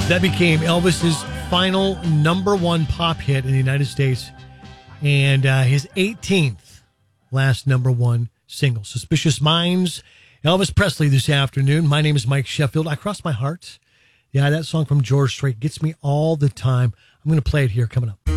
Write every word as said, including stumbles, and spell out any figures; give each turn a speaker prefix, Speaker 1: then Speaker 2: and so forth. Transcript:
Speaker 1: That became Elvis's final number one pop hit in the United States and uh, his eighteenth last number one single. Suspicious Minds, Elvis Presley this afternoon. My name is Mike Sheffield. I Cross My Heart. Yeah, that song from George Strait gets me all the time. I'm going to play it here coming up.